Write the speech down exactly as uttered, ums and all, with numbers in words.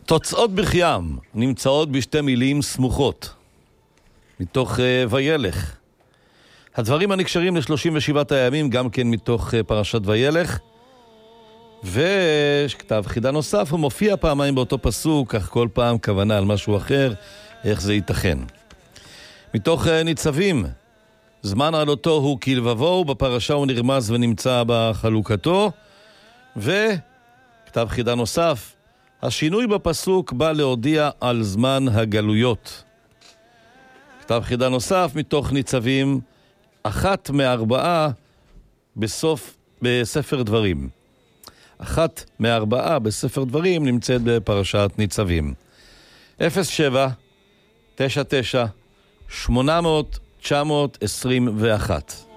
תוצאות בחיים נמצאות בשתי מילים סמוכות, מתוך uh, וילך. הדברים הנקשרים ל-שלושים ושבעת הימים, גם כן מתוך uh, פרשת וילך. וכתב חידה נוסף, הוא מופיע פעמיים באותו פסוק, אך כל פעם כוונה על משהו אחר, איך זה ייתכן. מתוך uh, ניצבים, זמן עלותו הוא כלבבו, בפרשה הוא נרמז ונמצא בחלוקתו. וכתב חידה נוסף, השינוי בפסוק בא להודיע על זמן הגלויות. כתב חידה נוסף מתוך ניצבים, אחת מארבעה בסוף בספר דברים. אחת מארבעה בספר דברים נמצאת בפרשת ניצבים. אפס שבע תשע תשע שמונה מאות תשע מאות עשרים ואחת